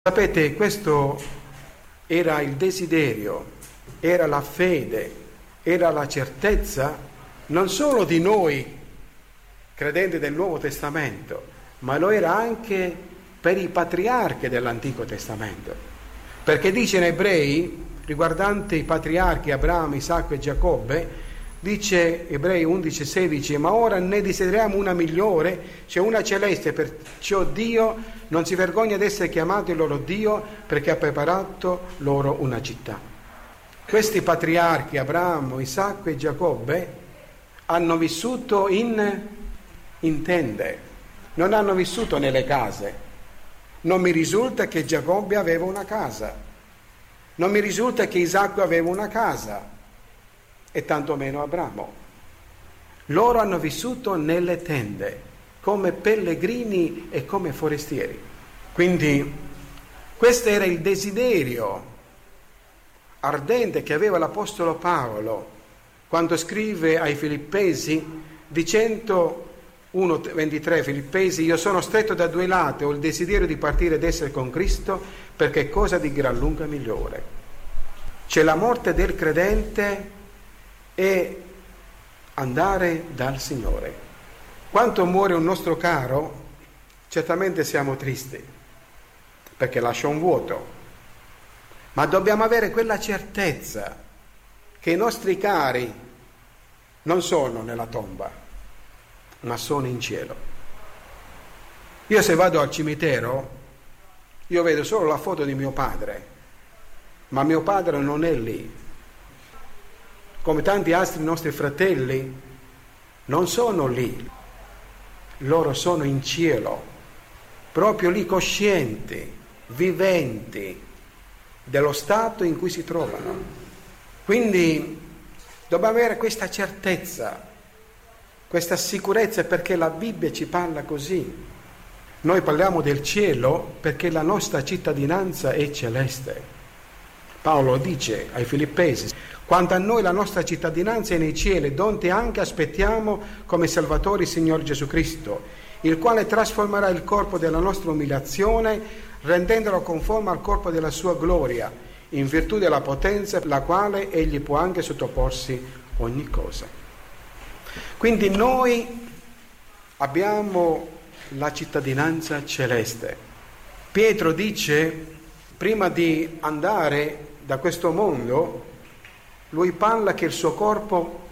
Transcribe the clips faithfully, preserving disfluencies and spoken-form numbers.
Sapete, questo era il desiderio, era la fede, era la certezza non solo di noi credenti del Nuovo Testamento, ma lo era anche per i patriarchi dell'Antico Testamento. Perché dice in Ebrei, riguardante i patriarchi Abramo, Isacco e Giacobbe, dice Ebrei undici sedici: ma ora ne desideriamo una migliore, cioè una celeste, perciò Dio non si vergogna di essere chiamato il loro Dio, perché ha preparato loro una città. Questi patriarchi Abramo, Isacco e Giacobbe hanno vissuto in, in tende, non hanno vissuto nelle case. Non mi risulta che Giacobbe aveva una casa, non mi risulta che Isacco aveva una casa, e tantomeno Abramo. Loro hanno vissuto nelle tende, come pellegrini e come forestieri. Quindi questo era il desiderio ardente che aveva l'Apostolo Paolo quando scrive ai Filippesi, dicendo uno ventitré Filippesi: io sono stretto da due lati, ho il desiderio di partire ed essere con Cristo, perché è cosa di gran lunga migliore. C'è la morte del credente e andare dal Signore. Quando muore un nostro caro, certamente siamo tristi, perché lascia un vuoto, ma dobbiamo avere quella certezza che i nostri cari non sono nella tomba, ma sono in cielo. Io se vado al cimitero, io vedo solo la foto di mio padre, ma mio padre non è lì. Come tanti altri nostri fratelli, non sono lì, loro sono in cielo, proprio lì, coscienti, viventi dello stato in cui si trovano. Quindi dobbiamo avere questa certezza, questa sicurezza, perché la Bibbia ci parla così. Noi parliamo del cielo perché la nostra cittadinanza è celeste. Paolo dice ai Filippesi: quanto a noi la nostra cittadinanza è nei cieli, donde anche aspettiamo come Salvatore il Signore Gesù Cristo, il quale trasformerà il corpo della nostra umiliazione, rendendolo conforme al corpo della sua gloria, in virtù della potenza la quale egli può anche sottoporsi ogni cosa. Quindi noi abbiamo la cittadinanza celeste. Pietro dice, prima di andare da questo mondo, lui parla che il suo corpo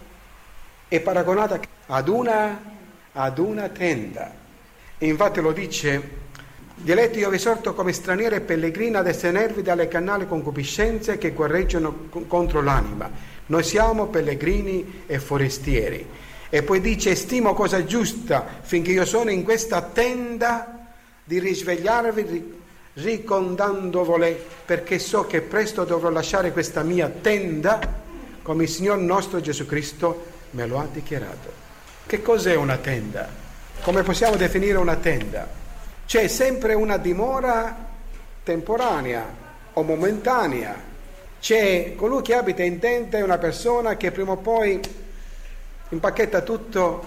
è paragonato ad una, ad una tenda. E infatti lo dice: diletti, io vi esorto come stranieri e pellegrini ad astenervi dalle canali concupiscenze che guerreggiano contro l'anima. Noi siamo pellegrini e forestieri. E poi dice: stimo cosa giusta, finché io sono in questa tenda, di risvegliarvi ricordandovole, perché so che presto dovrò lasciare questa mia tenda, come il Signor nostro Gesù Cristo me lo ha dichiarato. Che cos'è una tenda? Come possiamo definire una tenda? C'è sempre una dimora temporanea o momentanea. C'è colui che abita in tenda, è una persona che prima o poi impacchetta tutto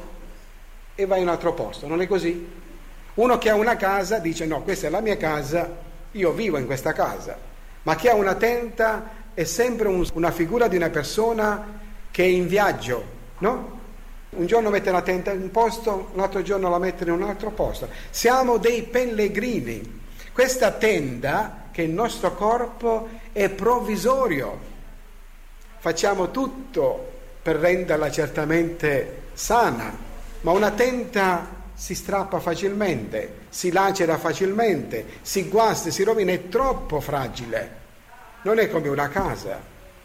e va in un altro posto, non è così? Uno che ha una casa dice: no, questa è la mia casa, io vivo in questa casa. Ma chi ha una tenda è sempre un, una figura di una persona che è in viaggio, no? Un giorno mette la tenda in un posto, un altro giorno la mette in un altro posto. Siamo dei pellegrini. Questa tenda, che è il nostro corpo, è provvisorio. Facciamo tutto per renderla certamente sana, ma una tenda si strappa facilmente, si lacera facilmente, si guasta, si rovina, è troppo fragile. Non è come una casa.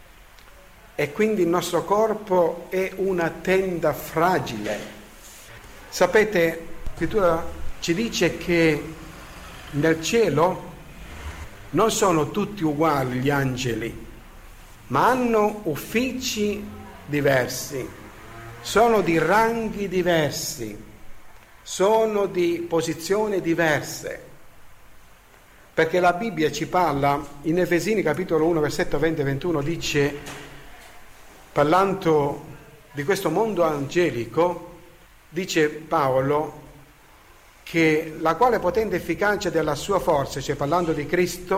E quindi il nostro corpo è una tenda fragile. Sapete, la scrittura ci dice che nel cielo non sono tutti uguali gli angeli, ma hanno uffici diversi, sono di ranghi diversi, sono di posizioni diverse. Perché la Bibbia ci parla, in Efesini capitolo uno, versetto venti e ventuno, dice, parlando di questo mondo angelico, dice Paolo che la quale potente efficacia della sua forza, cioè parlando di Cristo,